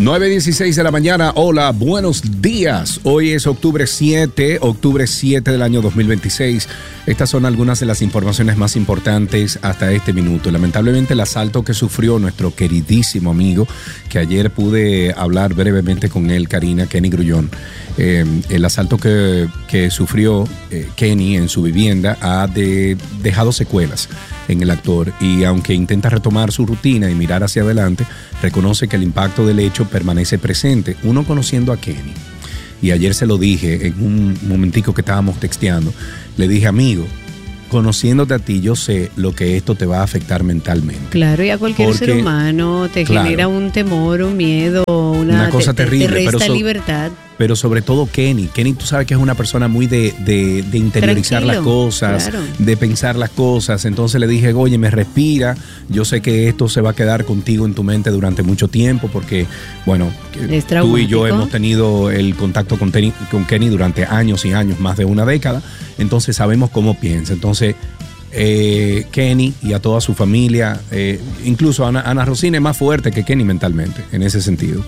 9:16 de la mañana. Hola, buenos días. Hoy es octubre 7 del año 2026. Estas son algunas de las informaciones más importantes hasta este minuto. Lamentablemente, el asalto que sufrió nuestro queridísimo amigo, que ayer pude hablar brevemente con él, Karina, Kenny Grullón. El asalto que sufrió Kenny en su vivienda ha dejado secuelas en el actor, y aunque intenta retomar su rutina y mirar hacia adelante, reconoce que el impacto del hecho permanece presente. Uno conociendo a Kenny, y ayer se lo dije en un momentico que estábamos texteando, le dije: amigo, conociéndote a ti, yo sé lo que esto te va a afectar mentalmente. Claro, y a cualquier ser humano te genera un temor, un miedo, una cosa terrible, te resta libertad. Pero sobre todo Kenny, tú sabes que es una persona muy de interiorizar las cosas, claro, de pensar las cosas. Entonces le dije: oye, me respira, yo sé que esto se va a quedar contigo en tu mente durante mucho tiempo, porque, bueno, tú y yo hemos tenido el contacto con Kenny durante años y años, más de una década, entonces sabemos cómo piensa. Entonces, Kenny y a toda su familia, incluso Ana Rosina es más fuerte que Kenny mentalmente, en ese sentido.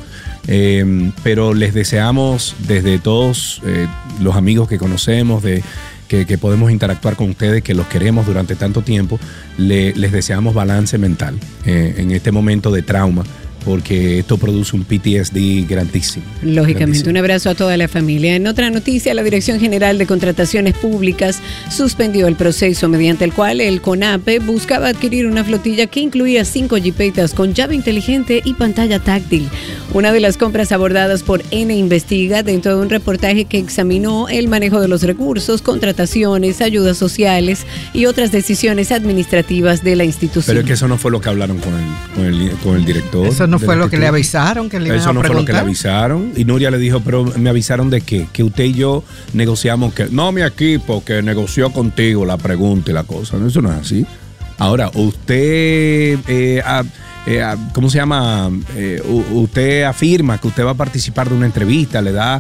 Pero les deseamos, desde todos los amigos que conocemos, que podemos interactuar con ustedes, que los queremos durante tanto tiempo, les deseamos balance mental en este momento de trauma, porque esto produce un PTSD grandísimo. Lógicamente, un abrazo a toda la familia. En otra noticia, la Dirección General de Contrataciones Públicas suspendió el proceso mediante el cual el CONAPE buscaba adquirir una flotilla que incluía 5 jipetas con llave inteligente y pantalla táctil. Una de las compras abordadas por N Investiga dentro de un reportaje que examinó el manejo de los recursos, contrataciones, ayudas sociales y otras decisiones administrativas de la institución. Pero es que eso no fue lo que hablaron con el director. Eso no fue lo que le avisaron, que le iban a preguntar. Eso no fue lo que le avisaron. Y Nuria le dijo: pero ¿me avisaron de qué? Que usted y yo negociamos, que no, mi equipo que negoció contigo la pregunta y la cosa. Eso no es así. Ahora, usted, ¿cómo se llama? Usted afirma que usted va a participar de una entrevista,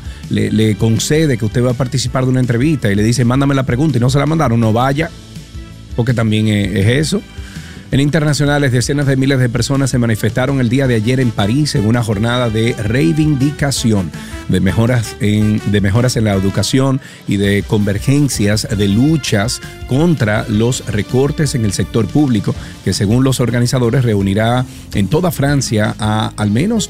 le concede que usted va a participar de una entrevista y le dice: mándame la pregunta, y no se la mandaron, no vaya, porque también es eso. En internacionales, decenas de miles de personas se manifestaron el día de ayer en París en una jornada de reivindicación de mejoras en la educación y de convergencias de luchas contra los recortes en el sector público, que según los organizadores reunirá en toda Francia a al menos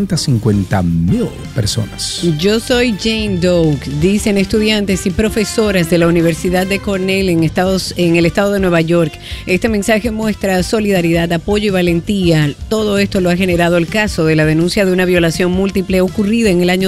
250,000 personas. Yo soy Jane Doe, dicen estudiantes y profesoras de la Universidad de Cornell en el estado de Nueva York. Este mensaje muestra solidaridad, apoyo y valentía. Todo esto lo ha generado el caso de la denuncia de una violación múltiple ocurrida en el año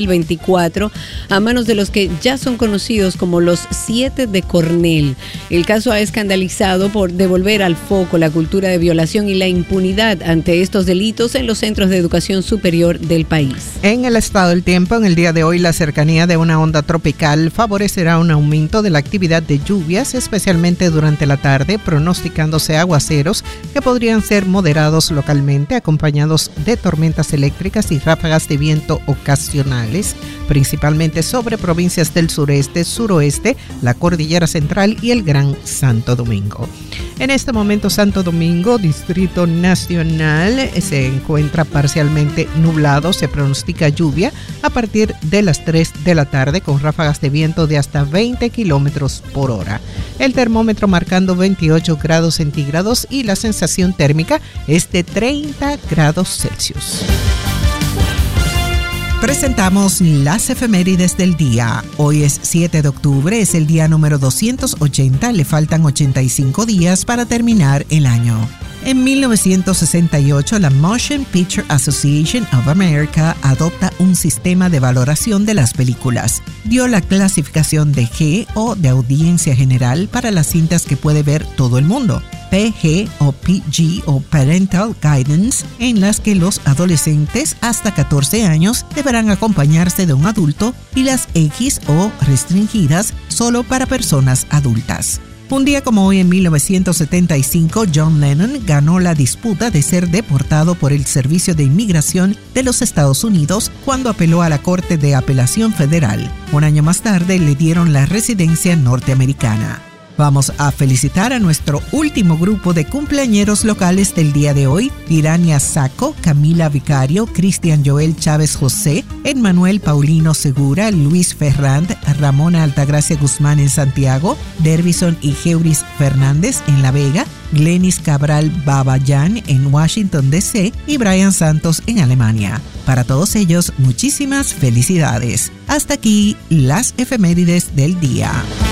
2024 a manos de los que ya son conocidos como los 7 de Cornell. El caso ha escandalizado por devolver al foco la cultura de violación y la impunidad ante estos delitos en los centros de educación superior del país. En el estado del tiempo, en el día de hoy, la cercanía de una onda tropical favorecerá un aumento de la actividad de lluvias, especialmente durante la tarde, pronosticándose aguaceros que podrían ser moderados localmente, acompañados de tormentas eléctricas y ráfagas de viento ocasionales, principalmente sobre provincias del sureste, suroeste, la cordillera central y el Gran Santo Domingo. En este momento, Santo Domingo, Distrito Nacional, se encuentra parcialmente nublado. Se pronostica lluvia a partir de las 3 de la tarde con ráfagas de viento de hasta 20 kilómetros por hora. El termómetro marcando 28 grados centígrados y la sensación térmica es de 30 grados Celsius. Presentamos las efemérides del día. Hoy es 7 de octubre, es el día número 280, le faltan 85 días para terminar el año. En 1968, la Motion Picture Association of America adopta un sistema de valoración de las películas. Dio la clasificación de G o de audiencia general para las cintas que puede ver todo el mundo, PG o PG o Parental Guidance, en las que los adolescentes hasta 14 años deberán acompañarse de un adulto, y las X o restringidas solo para personas adultas. Un día como hoy, en 1975, John Lennon ganó la disputa de ser deportado por el Servicio de Inmigración de los Estados Unidos cuando apeló a la Corte de Apelación Federal. Un año más tarde le dieron la residencia norteamericana. Vamos a felicitar a nuestro último grupo de cumpleañeros locales del día de hoy: Irania Saco, Camila Vicario, Cristian Joel Chávez José, Emmanuel Paulino Segura, Luis Ferrand, Ramona Altagracia Guzmán en Santiago, Dervison y Geuris Fernández en La Vega, Glenis Cabral Babayán en Washington DC y Brian Santos en Alemania. Para todos ellos, muchísimas felicidades. Hasta aquí las efemérides del día.